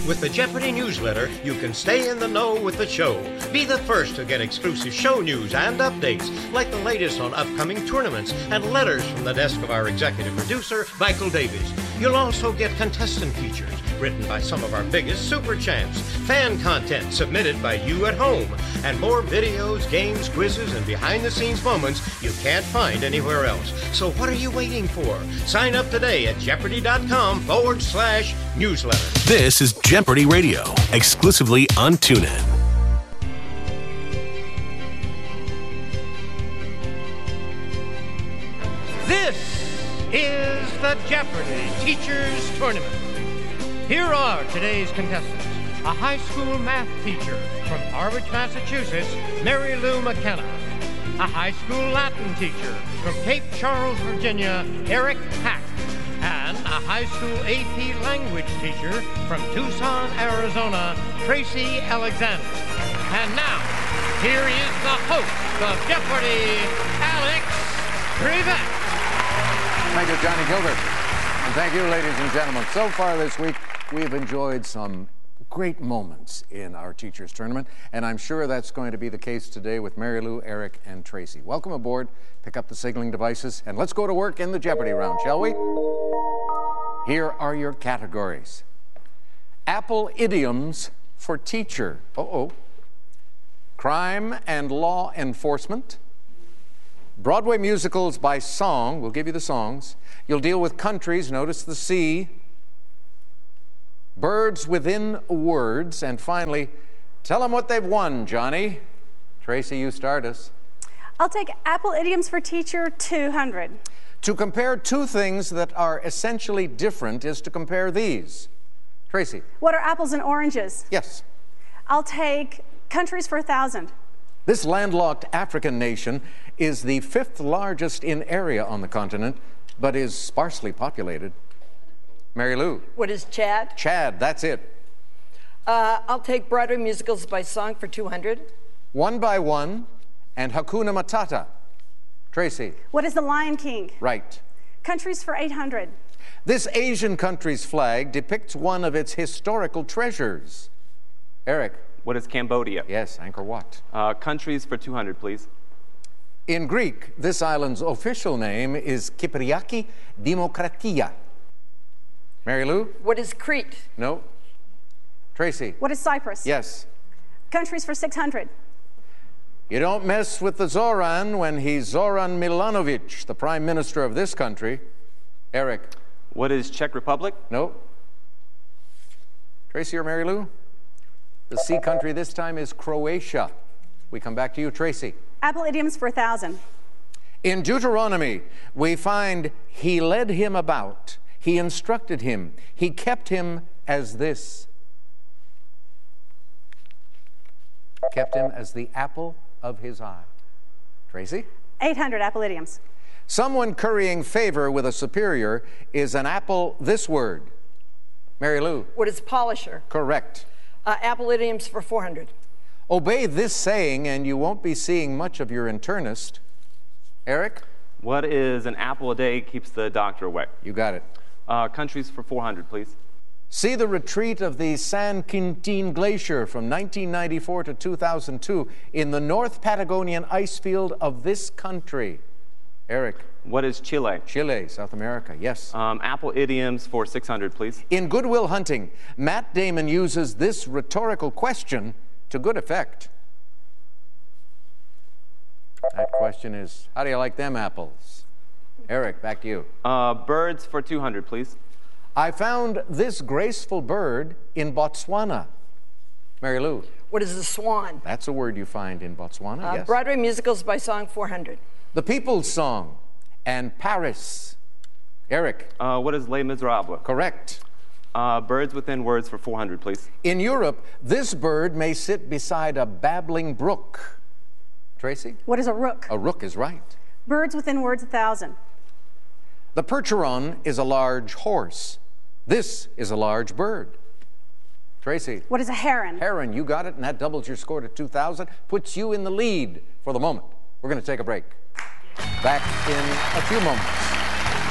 With the Jeopardy newsletter, you can stay in the know with the show. Be the first to get exclusive show news and updates, like the latest on upcoming tournaments and letters from the desk of our executive producer, Michael Davies. You'll also get contestant features written by some of our biggest super champs, fan content submitted by you at home, and more videos, games, quizzes, and behind-the-scenes moments you can't find anywhere else. So what are you waiting for? Sign up today at Jeopardy.com/newsletter. This is Jeopardy Radio, exclusively on TuneIn. This is the Jeopardy Teachers Tournament. Here are today's contestants. A high school math teacher from Harwich, Massachusetts, Mary Lou McKenna. A high school Latin teacher from Cape Charles, Virginia, Eric Hack. And a high school AP language teacher from Tucson, Arizona, Tracy Alexander. And now, here is the host of Jeopardy, Alex Trebek. Thank you, Johnny Gilbert. And thank you, ladies and gentlemen. So far this week, we've enjoyed some great moments in our Teachers Tournament, and I'm sure that's going to be the case today with Mary Lou, Eric, and Tracy. Welcome aboard. Pick up the signaling devices, and let's go to work in the Jeopardy round, shall we? Here are your categories. Apple idioms for teacher. Crime and law enforcement. Broadway musicals by song. We'll give you the songs. You'll deal with countries. Notice the C. Birds within words. And finally, tell them what they've won, Johnny. Tracy, you start us. I'll take Apple idioms for teacher 200. To compare two things that are essentially different is to compare these. Tracy. What are apples and oranges? Yes. I'll take countries for 1,000. This landlocked African nation is the 5th largest in area on the continent, but is sparsely populated. Mary Lou. What is Chad? Chad, that's it. I'll take Broadway musicals by song for 200. One by One and Hakuna Matata. Tracy. What is the Lion King? Right. Countries for 800. This Asian country's flag depicts one of its historical treasures. Eric. What is Cambodia? Yes, Angkor Wat. Countries for 200, please. In Greek, this island's official name is Kypriaki Demokratia. Mary Lou? What is Crete? No. Tracy? What is Cyprus? Yes. Countries for 600. You don't mess with the Zoran when he's Zoran Milanovic, the prime minister of this country. Eric? What is Czech Republic? No. Tracy or Mary Lou? The C country this time is Croatia. We come back to you, Tracy. Apple idioms for 1,000. In Deuteronomy, we find he led him about. He instructed him. He kept him as this. Kept him as the apple of his eye. Tracy? 800 Apple idioms. Someone currying favor with a superior is an apple this word. Mary Lou? What is polisher? Correct. Apple idioms for 400. Obey this saying and you won't be seeing much of your internist. Eric? What is an apple a day keeps the doctor away? You got it. Countries for 400, please. See the retreat of the San Quintin Glacier from 1994 to 2002 in the North Patagonian ice field of this country. Eric. What is Chile? Chile, South America, yes. Apple idioms for 600, please. In Good Will Hunting, Matt Damon uses this rhetorical question to good effect. That question is, how do you like them apples? Eric, back to you. Birds for 200, please. I found this graceful bird in Botswana. Mary Lou. What is a swan? That's a word you find in Botswana, yes. Broadway musicals by song 400. The People's Song and Paris. Eric. What is Les Miserables? Correct. Birds within words for 400, please. In Europe, this bird may sit beside a babbling brook. Tracy? What is a rook? A rook is right. Birds within words 1,000. The percheron is a large horse. This is a large bird. Tracy? What is a heron? Heron, you got it, and that doubles your score to 2,000, puts you in the lead for the moment. We're going to take a break. Back in a few moments.